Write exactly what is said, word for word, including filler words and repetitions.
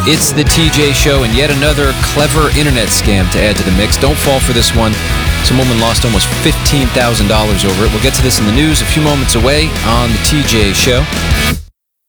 It's the T J Show, and yet another clever internet scam to add to the mix. Don't fall for this one. Some woman lost almost fifteen thousand dollars over it. We'll get to this in the news a few moments away on the T J Show.